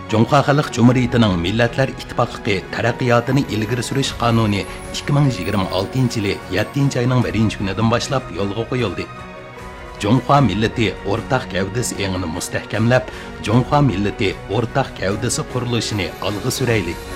Cumhuriyet Xalq Cumhuriyetining Millatlar İttifaqlığı taraqqiyotini ilgari surish qonuni 2026 yili 7 oyning 1-kunidan boshlab yo'lga qo'yildi. Cumhuriyet millati o'rtaq gavdasi engini mustahkamlab, Cumhuriyet millati o'rtaq gavdasi qurilishini olg'a surayli.